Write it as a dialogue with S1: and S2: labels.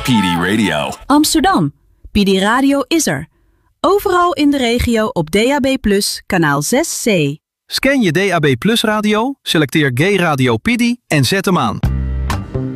S1: PD Radio.
S2: Amsterdam. PD Radio is er. Overal in de regio op DAB+, kanaal 6C.
S3: Scan je DAB Plus radio, selecteer Gay Radio PD en zet hem aan.